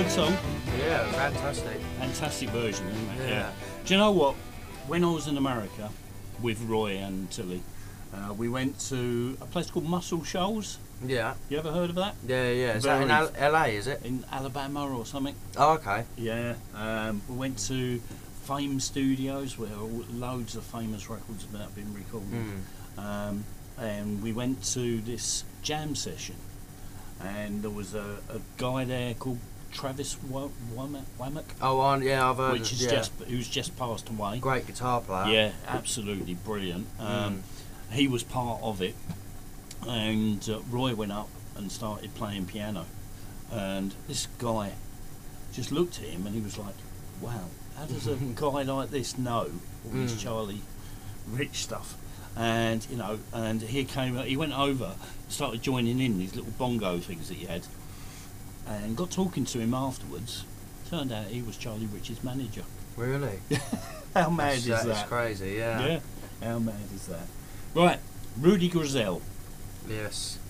Good song. Yeah, fantastic. Fantastic version, isn't it? Yeah. Do you know what? When I was in America with Roy and Tilly, we went to a place called Muscle Shoals. Yeah. You ever heard of that? Yeah, yeah. Is that in LA, is it? In Alabama or something. Oh, okay. Yeah. We went to Fame Studios where loads of famous records have been recorded. And we went to this jam session, and there was a guy there called Travis Womack. Oh, yeah, I've heard Which is who's just passed away. Great guitar player. Yeah, absolutely brilliant. He was part of it, and Roy went up and started playing piano, and this guy just looked at him and he was like, wow, how does a guy like this know all this Charlie Rich stuff? And you know, and he went over, started joining in these little bongo things that he had, and got talking to him afterwards. Turned out he was Charlie Rich's manager. Really? How mad is that? That's crazy, yeah. Yeah, how mad is that? Right, Rudy Grizel. Yes.